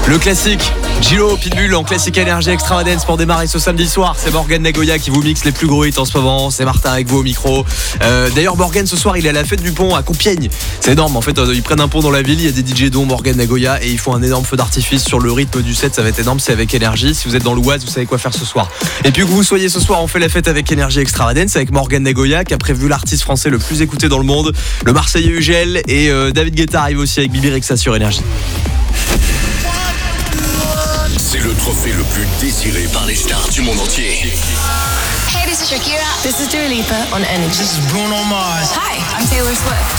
Le classique, Gilo, Pitbull en classique énergie extravagance pour démarrer ce samedi soir. C'est Morgan Nagoya qui vous mixe les plus gros hits en ce moment. C'est Martin avec vous au micro. D'ailleurs, Morgan ce soir, il est à la fête du pont à Compiègne. C'est énorme. En fait, ils prennent un pont dans la ville. Il y a des DJ dont Morgan Nagoya et ils font un énorme feu d'artifice sur le rythme du set. Ça va être énorme. C'est avec énergie. Si vous êtes dans l'Oise, vous savez quoi faire ce soir. Et puis que vous soyez ce soir, on fait la fête avec énergie extravagance avec Morgan Nagoya qui a prévu l'artiste français le plus écouté dans le monde, le Marseillais UGL, et David Guetta arrive aussi avec Bibi Rexha sur énergie. C'est le trophée le plus désiré par les stars du monde entier. Hey, this is Shakira. This is Dua Lipa on Energy. This is Bruno Mars. Hi, I'm Taylor Swift.